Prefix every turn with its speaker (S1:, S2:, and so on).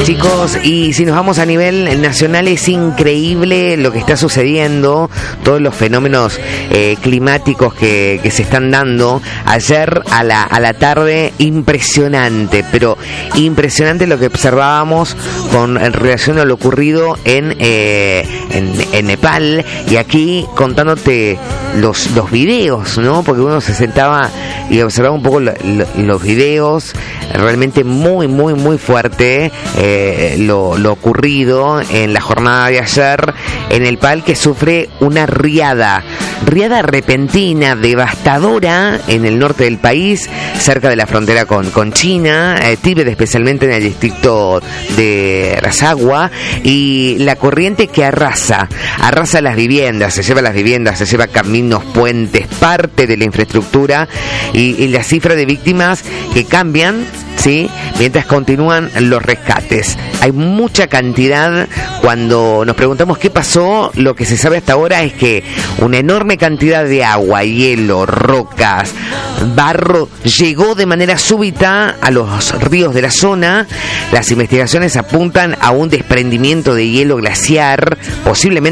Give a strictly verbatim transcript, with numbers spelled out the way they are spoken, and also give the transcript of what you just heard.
S1: Chicos, y si nos vamos a nivel nacional, es increíble lo que está sucediendo, todos los fenómenos eh, climáticos que, que se están dando. Ayer a la, a la tarde, impresionante, pero impresionante lo que observábamos con relación a lo ocurrido en, eh, en, en Nepal, y aquí contándote los, los videos, ¿no? Porque uno se sentaba y observaba un poco lo, lo, los videos, realmente muy, muy, muy fuerte. Eh, lo, lo ocurrido en la jornada de ayer en el Nepal, que sufre una riada, riada repentina, devastadora en el norte del país, cerca de la frontera con, con China, eh, Tíbet, especialmente en el distrito de Rasagua, y la corriente que arrasa, arrasa las viviendas, se lleva las viviendas, se lleva caminos, puentes, parte de la infraestructura, y, y la cifra de víctimas que cambian, ¿sí?, mientras continúan los rescates. Hay mucha cantidad. Cuando nos preguntamos qué pasó, lo que se sabe hasta ahora es que una enorme cantidad de agua, hielo, rocas, barro llegó de manera súbita a los ríos de la zona. Las investigaciones apuntan a un desprendimiento de hielo glaciar, posiblemente